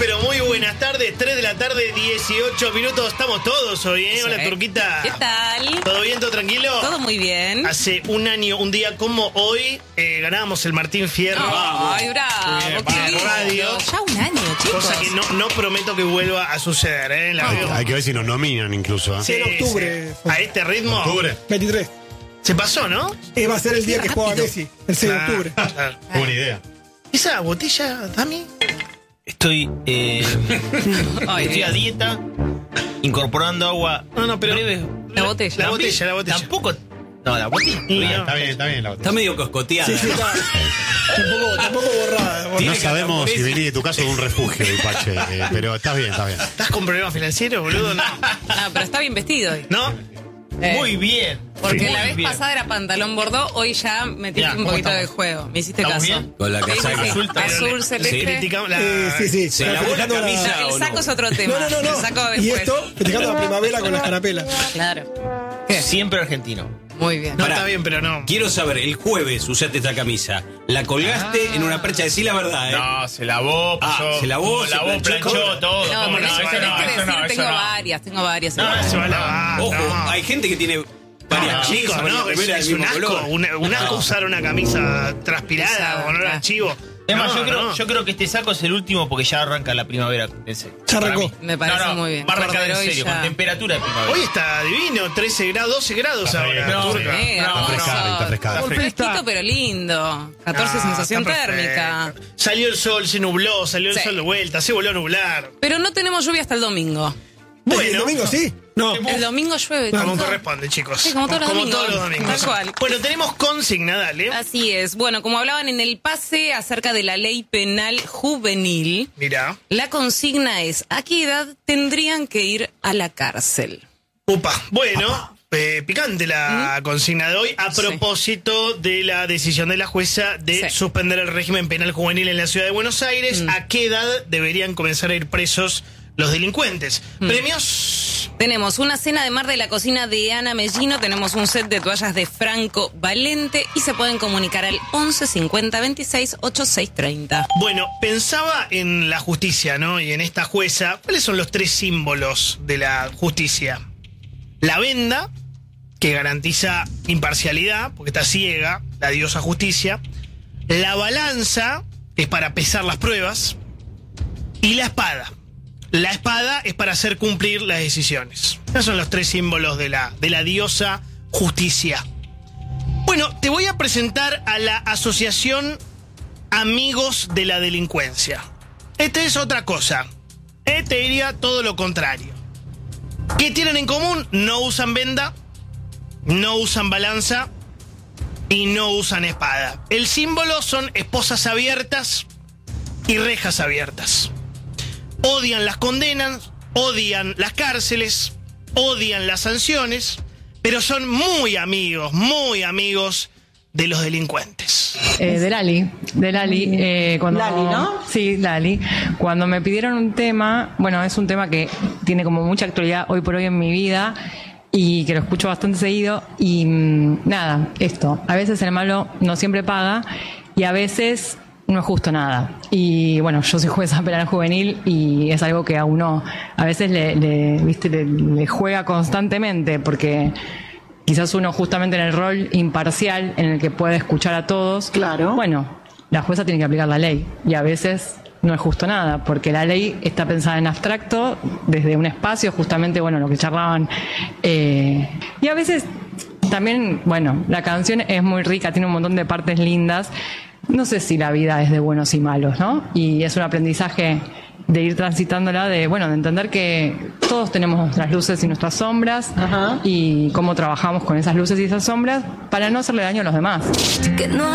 pero muy buenas tardes, 3 de la tarde, 18 minutos, estamos todos hoy, ¿eh? Sí. Hola, Turquita. ¿Qué tal? ¿Todo bien, todo tranquilo? Todo muy bien. Hace un año, un día como hoy, ganábamos el Martín Fierro. Ay, bravo. Radio. Ya un año, chicos. Cosa que no prometo que vuelva a suceder, ¿eh? Hay que ver si nos nominan incluso, ¿eh? Sí, en octubre. Sí. A este ritmo. Octubre. 23. Se pasó, ¿no? Va a ser el día que juega Messi, el 6 de octubre. Buena idea. ¿Esa botella, Dami? Estoy a dieta, incorporando agua. No, pero breve. La botella. La botella. Tampoco. No, la botella. Está bien la botella. Está medio coscoteada. Sí, está. Tampoco borrada. No sabemos si venís de tu caso de un refugio, Ipache, pero está bien. ¿Estás con problemas financieros, boludo? No. Pero está bien vestido hoy. ¿No? Muy bien. Porque muy la vez bien. pasada era pantalón bordó, hoy ya metiste un poquito de juego. Me hiciste ¿Estamos caso. bien? Con la casaca. Azul, celeste. Criticamos la... Sí. ¿Se lavó la camisa El o saco no? es otro tema. No. El saco después. Y esto, festejando la primavera con la escarapela. Claro. ¿Qué? Siempre argentino. Muy bien. No, Pará. está bien, pero no. Quiero saber, el jueves usaste esta camisa. ¿La colgaste en una percha? Decí la verdad, ¿eh? No, se lavó, pasó. se lavó, se planchó planchó. todo. No, ¿Cómo tenés no? que decir, tengo varias. No, se va a lavar. Ojo, no. hay gente que tiene varias Chicos, camisas, varias no, remeras es del un mismo asco. color. Un asco usar una camisa transpirada Pesada, con olor a chivo. Además, No. yo creo que este saco es el último porque ya arranca la primavera. En serio. Ya arrancó. Para mí. Me parece muy bien. Va a arrancar en Cordero serio, ya. con temperatura de primavera. Hoy está divino, 13 grados, 12 grados ahora. No, Turca. Está frescada. Fresquito pero lindo. 14 sensación está térmica. perfecto. Salió el sol, se nubló, salió el Sí. sol de vuelta, se volvió a nublar. Pero no tenemos lluvia hasta el domingo. Bueno. ¿El domingo sí? No. El domingo llueve. Como tanto. corresponde, chicos. Sí, como todos los domingos. domingos. Tal cual. Bueno, tenemos consigna, dale. Así es. Bueno, como hablaban en el pase acerca de la ley penal juvenil, Mirá. la consigna es: ¿a qué edad tendrían que ir a la cárcel? Upa. Bueno, picante la consigna de hoy. A Sí. propósito de la decisión de la jueza de Sí. suspender el régimen penal juvenil en la ciudad de Buenos Aires, ¿a qué edad deberían comenzar a ir presos los delincuentes? Premios. Tenemos una cena de mar de la cocina de Ana Mellino, tenemos un set de toallas de Franco Valente y se pueden comunicar al 11 50 26 86 30. Bueno, pensaba en la justicia, ¿no? Y en esta jueza, ¿cuáles son los 3 símbolos de la justicia? La venda, que garantiza imparcialidad, porque está ciega, la diosa justicia. La balanza, que es para pesar las pruebas. Y la espada. La espada es para hacer cumplir las decisiones. Esos son los 3 símbolos de la diosa justicia. Bueno, te voy a presentar a la asociación Amigos de la Delincuencia. Esta es otra cosa. Te diría todo lo contrario. ¿Qué tienen en común? No usan venda, no usan balanza y no usan espada. El símbolo son esposas abiertas y rejas abiertas. Odian las condenas, odian las cárceles, odian las sanciones, pero son muy amigos de los delincuentes. De Lali. Cuando, Lali, ¿no? Sí, Lali. Cuando me pidieron un tema, bueno, es un tema que tiene como mucha actualidad hoy por hoy en mi vida y que lo escucho bastante seguido y nada, esto, a veces el malo no siempre paga y a veces no es justo nada. Y bueno, yo soy jueza penal juvenil y es algo que a uno a veces le juega constantemente porque quizás uno justamente en el rol imparcial en el que puede escuchar a todos. Claro. Bueno, la jueza tiene que aplicar la ley y a veces no es justo nada, porque la ley está pensada en abstracto, desde un espacio, justamente, bueno, lo que charlaban. Y a veces también, bueno, la canción es muy rica, tiene un montón de partes lindas. No sé si la vida es de buenos y malos, ¿no? Y es un aprendizaje de ir transitándola, de entender que todos tenemos nuestras luces y nuestras sombras. Ajá. Y cómo trabajamos con esas luces y esas sombras para no hacerle daño a los demás.